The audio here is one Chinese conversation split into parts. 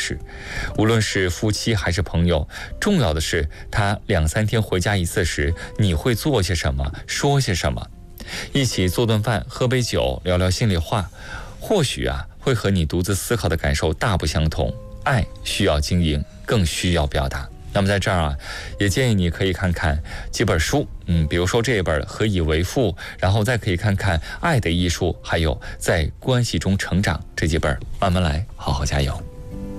事。无论是夫妻还是朋友，重要的是他2、3天回家一次时，你会做些什么，说些什么。一起做顿饭，喝杯酒，聊聊心里话，或许会和你独自思考的感受大不相同。爱需要经营，更需要表达。那么在这儿也建议你可以看看几本书，比如说这一本《何以为父》，然后再可以看看《爱的艺术》，还有《在关系中成长》这几本，慢慢来，好好加油。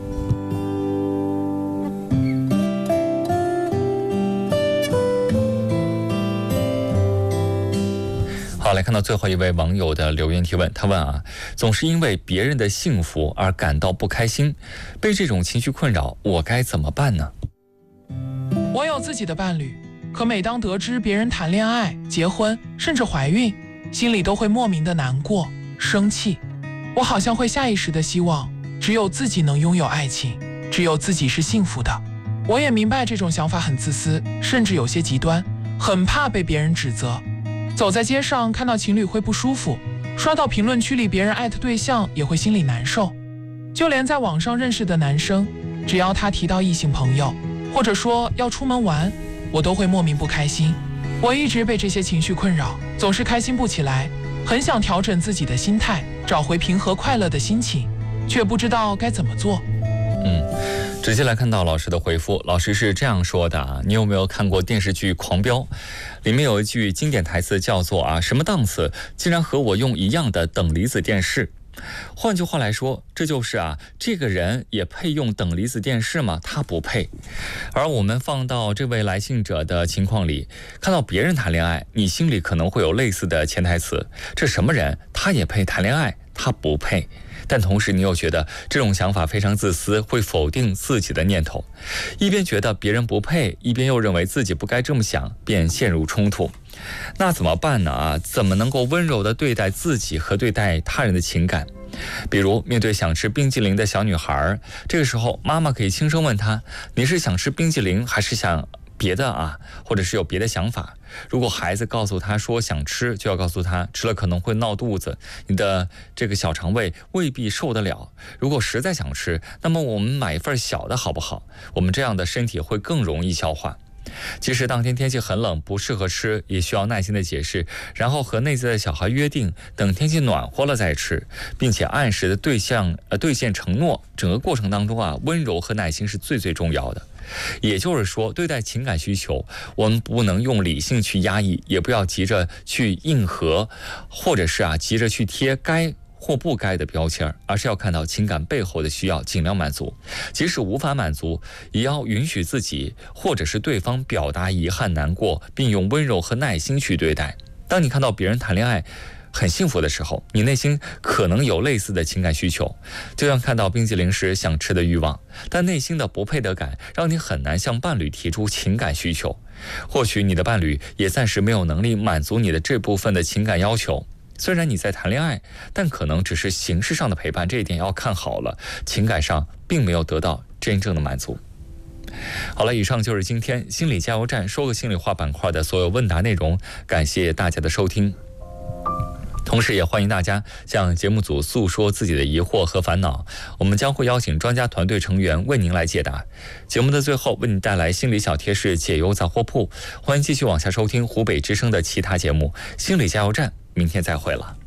好，来看到最后一位网友的留言提问，他问总是因为别人的幸福而感到不开心，被这种情绪困扰，我该怎么办呢？ 我有自己的伴侣，可每当得知别人谈恋爱、结婚，甚至怀孕，心里都会莫名的难过、生气。我好像会下意识的希望，只有自己能拥有爱情，只有自己是幸福的。我也明白这种想法很自私，甚至有些极端，很怕被别人指责。走在街上看到情侣会不舒服，刷到评论区里别人艾特对象也会心里难受。就连在网上认识的男生，只要他提到异性朋友，或者说要出门玩，我都会莫名不开心。我一直被这些情绪困扰，总是开心不起来，很想调整自己的心态，找回平和快乐的心情，却不知道该怎么做。 直接来看到老师的回复，老师是这样说的你有没有看过电视剧《狂飙》？里面有一句经典台词叫做什么档次竟然和我用一样的等离子电视。换句话来说，这就是这个人也配用等离子电视吗？他不配。而我们放到这位来信者的情况里，看到别人谈恋爱，你心里可能会有类似的潜台词，这什么人，他也配谈恋爱？他不配。但同时你又觉得这种想法非常自私，会否定自己的念头，一边觉得别人不配，一边又认为自己不该这么想，便陷入冲突。那怎么办呢？怎么能够温柔地对待自己和对待他人的情感？比如面对想吃冰激凌的小女孩，这个时候妈妈可以轻声问她，你是想吃冰激凌还是想别的或者是有别的想法？如果孩子告诉他说想吃，就要告诉他吃了可能会闹肚子，你的这个小肠胃未必受得了。如果实在想吃，那么我们买一份小的好不好？我们这样的身体会更容易消化。即使当天天气很冷，不适合吃，也需要耐心的解释，然后和内在的小孩约定，等天气暖和了再吃，并且按时的兑现承诺。整个过程当中温柔和耐心是最重要的。也就是说，对待情感需求，我们不能用理性去压抑，也不要急着去应和，或者是急着去贴该或不该的标签，而是要看到情感背后的需要，尽量满足。即使无法满足，也要允许自己或者是对方表达遗憾、难过，并用温柔和耐心去对待。当你看到别人谈恋爱很幸福的时候，你内心可能有类似的情感需求，就像看到冰淇淋时想吃的欲望，但内心的不配得感让你很难向伴侣提出情感需求。或许你的伴侣也暂时没有能力满足你的这部分的情感要求。虽然你在谈恋爱，但可能只是形式上的陪伴，这一点要看好了，情感上并没有得到真正的满足。好了，以上就是今天心理加油站说个心里话板块的所有问答内容，感谢大家的收听。同时也欢迎大家向节目组诉说自己的疑惑和烦恼，我们将会邀请专家团队成员为您来解答。节目的最后为您带来心理小贴士解忧杂货铺，欢迎继续往下收听湖北之声的其他节目，心理加油站明天再会了。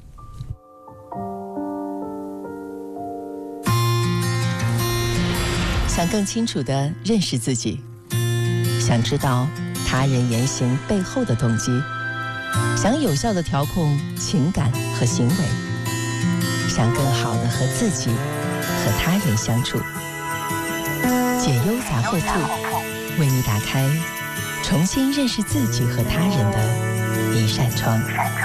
想更清楚地认识自己，想知道他人言行背后的动机，想有效地调控情感和行为，想更好地和自己和他人相处。解忧杂货铺为你打开重新认识自己和他人的一扇窗。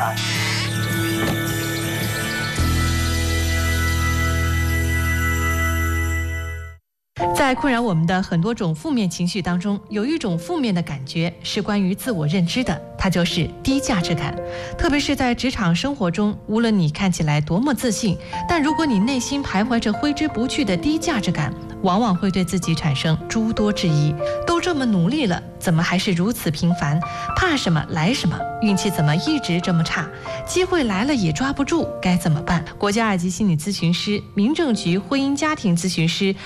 在困扰我们的很多种负面情绪当中，有一种负面的感觉是关于自我认知的，它就是低价值感。特别是在职场生活中，无论你看起来多么自信，但如果你内心徘徊着挥之不去的低价值感，往往会对自己产生诸多质疑。都这么努力了，怎么还是如此平凡？怕什么来什么？运气怎么一直这么差？机会来了也抓不住，该怎么办？国家2级心理咨询师、民政局婚姻家庭咨询师